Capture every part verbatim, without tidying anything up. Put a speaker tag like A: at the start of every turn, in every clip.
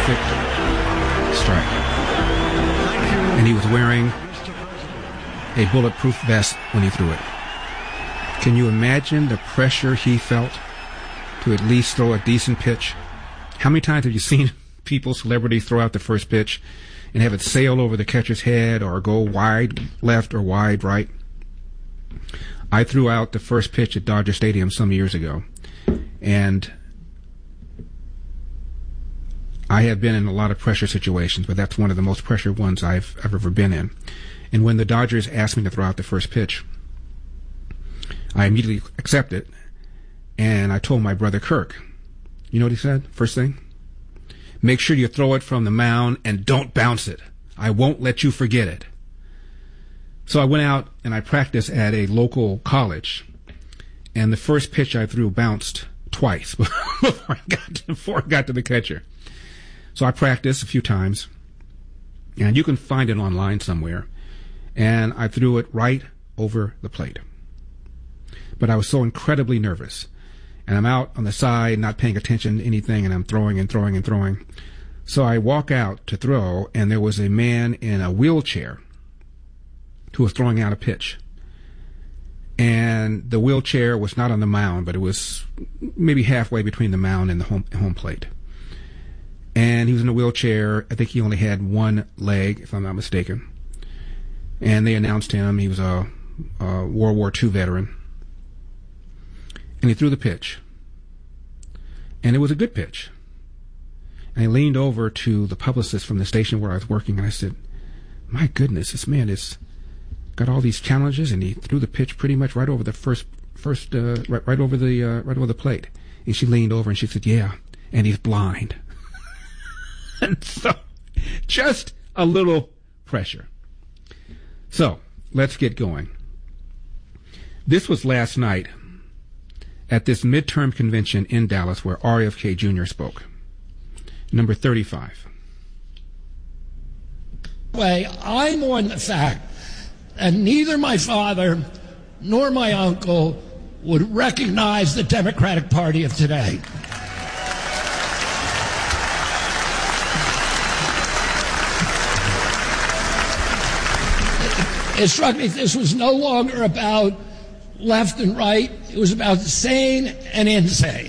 A: perfect strike. And he was wearing a bulletproof vest when he threw it. Can you imagine the pressure he felt to at least throw a decent pitch? How many times have you seen people, celebrities, throw out the first pitch and have it sail over the catcher's head or go wide left or wide right? I threw out the first pitch at Dodger Stadium some years ago, and I have been in a lot of pressure situations, but that's one of the most pressure ones I've, I've ever been in. And when the Dodgers asked me to throw out the first pitch, I immediately accepted, and I told my brother Kirk, you know what he said? First thing? Make sure you throw it from the mound and don't bounce it. I won't let you forget it. So I went out and I practiced at a local college, and the first pitch I threw bounced twice before I got to, before I got to the catcher. So I practiced a few times, and you can find it online somewhere, and I threw it right over the plate. But I was so incredibly nervous, and I'm out on the side not paying attention to anything, and I'm throwing and throwing and throwing. So I walk out to throw, and there was a man in a wheelchair who was throwing out a pitch. And the wheelchair was not on the mound, but it was maybe halfway between the mound and the home, home plate. And he was in a wheelchair. I think he only had one leg, if I'm not mistaken. And they announced him. He was a, a World War Two veteran. And he threw the pitch. And it was a good pitch. And I leaned over to the publicist from the station where I was working, and I said, my goodness, this man has got all these challenges, and he threw the pitch pretty much right over the first, first, uh, right, right over the, uh, right over the plate. And she leaned over and she said, yeah, and he's blind. And so, just a little pressure. So, let's get going. This was last night at this midterm convention in Dallas where R F K Junior spoke. Number thirty-five.
B: Way, I mourn the fact that neither my father nor my uncle would recognize the Democratic Party of today. It struck me this was no longer about left and right. It was about sane and insane.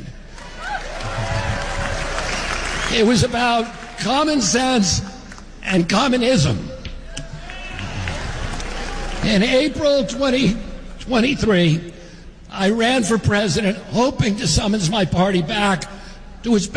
B: It was about common sense and communism. In April twenty twenty-three, I ran for president, hoping to summons my party back to its